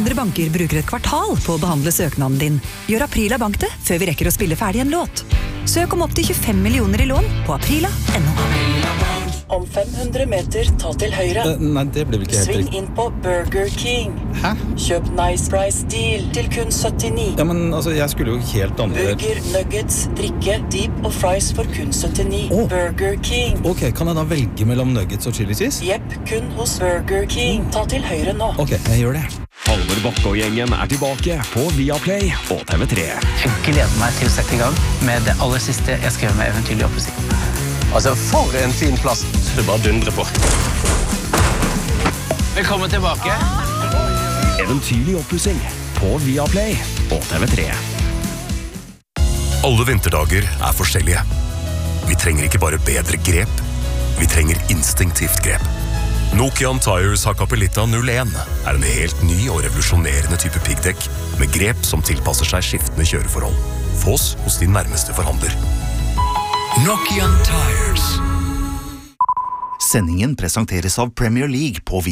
andre banker bruker et kvartal på å behandle søknaden din, gjør Aprila Bank det før vi rekker å spille ferdig en låt. Søk om opp til 25 millioner i lån på aprila.no. Om 500 meter, ta til høyre. Nei, det blir vel ikke helt Sving riktig. inn på Burger King. Hæ? Kjøp Nice Price Deal til kun 79. Ja, men altså, jeg skulle jo helt andre... Burger, nuggets, drikke, dip og fries for kun 79. Åh. Burger King. Ok, kan jeg da velge mellom nuggets og chili cheese? Jepp, kun hos Burger King. Ta til høyre nå. Ok, jeg gjør det. Halvor Bakke og gjengen tilbake på Viaplay og TV3. Jeg gleder meg til å sette i gang med det aller siste jeg skrev med Eventyrlig oppussing. Altså, for en fin plass. Så det bare dundrer på. Velkommen tilbake. Eventyrlig oppussing på Viaplay og TV3. Alle vinterdager forskjellige. Vi trenger ikke bare bedre grep, vi trenger instinktivt grep. Nokian Tires Hakkapeliitta 01 en helt ny og revolusjonerende type piggdekk med grep som tilpasser seg skiftende kjøreforhold. Få oss hos din nærmeste forhandler. Nokian Tires. Sendingen presenteres av Premier League på